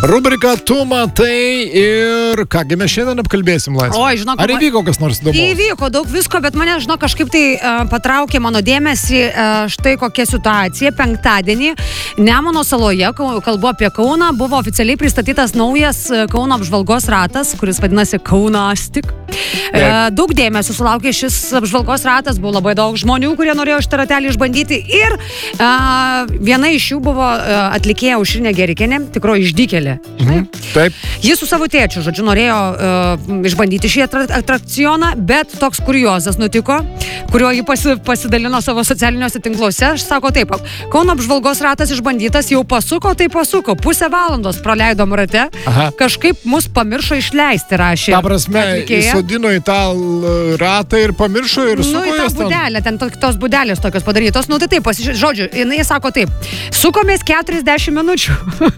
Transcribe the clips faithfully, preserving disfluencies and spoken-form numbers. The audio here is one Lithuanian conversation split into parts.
Rubrika Tu matai ir kągi mes šiandien apkalbėsim laisvę. Oi, žinok, Ar įvyko kas nors įdomu? Įvyko daug visko, bet mane, žinok, kažkaip tai uh, patraukė mano dėmesį uh, štai kokia situacija. Penktadienį Nemuno saloje, kalbu apie Kauną, buvo oficialiai pristatytas naujas Kauno apžvalgos ratas, kuris vadinasi Kaunastik. Uh, daug dėmesio sulaukė šis apžvalgos ratas, buvo labai daug žmonių, kurie norėjo šitą ratelį išbandyti ir uh, viena iš jų buvo uh, atlikėja Aušrinė Gerikienė, tikro išdykėlė. Mhm. Taip. Jis su savo tėčiu, žodžiu, norėjo uh, išbandyti šį atrakcioną, bet toks kuriozas nutiko, kurio jį pasi, pasidalino savo socialiniuose tinkluose. Aš sako taip, Kauno apžvalgos ratas išbandytas, jau pasuko, tai pasuko. Pusę valandos praleidom rate. Aha. Kažkaip mus pamiršo išleisti, rašė. Ta prasme, įsodino į tą ratą ir pamiršo ir suko. Nu, į tą budelę, ten to, tos budelės tokios padarytos. Nu, tai taip, pasižiūrėjau, žodžiu, jinai sako taip, sukomės keturiasdešimt minučių.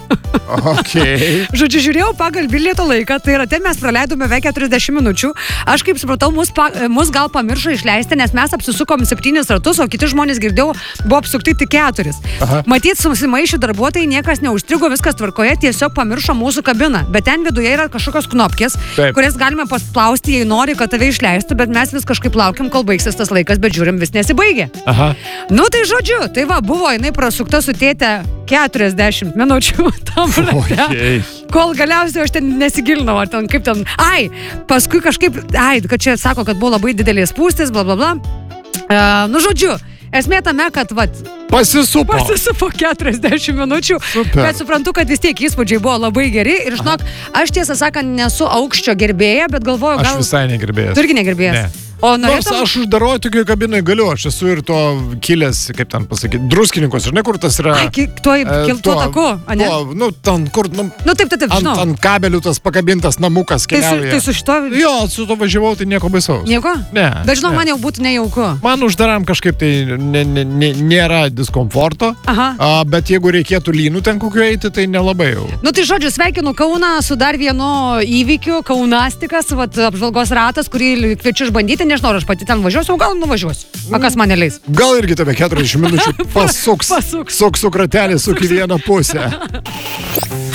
Okay. Žodžiu, žiūrėjau pagal bilieto laiką, tai rate mes praleidome beveik keturiasdešimt minučių. Aš kaip supratau, mus, pa, mus gal pamiršo išleisti, nes mes apsisukom septynis ratus, o kiti žmonės, girdėjau, buvo apsukti tik keturis. Aha. Matyt, susimaišė darbuotojai, niekas neužstrigo, viskas tvarkoje, tiesiog pamiršo mūsų kabiną. Bet ten viduje yra kažkokios knopkės, taip, kurias galime paspausti, jei nori, kad tave išleistų, bet mes vis kažkaip laukiam, kol baigsis tas laikas, bet žiūrim, vis nesibaigė. Aha. Nu tai žodžiu, tai va, buvo jinai prasukta su tėte keturiasdešimt minučių tam rate, okay, kol galiausiai aš ten nesigilinau, ar ten kaip ten, ai, paskui kažkaip, ai, kad čia sako, kad buvo labai didelės spūstis, bla bla bla. Uh, nu žodžiu, esmė tame, kad vat, pasisupo. Pasisupo keturiasdešimt minučių. Super. Bet suprantu, kad vis tiek įspūdžiai buvo labai geri. Ir žinok, aš tiesą sakant nesu aukščio gerbėja, bet galvoju, gal... Aš visai negerbėjas. Tu irgi negerbėjas? Ne. O norėtum... Nors aš uždaroju tokiai kabinai galiu, aš esu ir to kilęs, kaip ten pasakyti, druskininkos, žinai, kur tas yra... Ai, ki, tuo, e, tuo taku, ane? Tuo, nu, ten, kur... Nu, nu taip, taip, taip, ant, žinau. ant kabelių tas pakabintas namukas keliauja. Tai su, tai su šito... Jo, su to važiavau, tai nieko baisaus. Nieko? Ne. Bet žinau, ne. Man jau būtų nejauku. Man uždaram kažkaip tai ne, ne, ne, nėra diskomforto, a, bet jeigu reikėtų lynų ten kokiu eiti, tai nelabai jau. Nu tai žodžiu, sveikinu Kauną su dar vienu įvykiu, Kaunastikas, vat, apžvalgos ratas, kurį kviečiu išbandyti, nežinau, aš pati ten važiuosiu, o gal nuvažiuosiu. A kas mane leis? Gal irgi tave keturiasdešimt minučių pasuks. Pasuks. Suk, suk ratelį, suk į vieną pusę.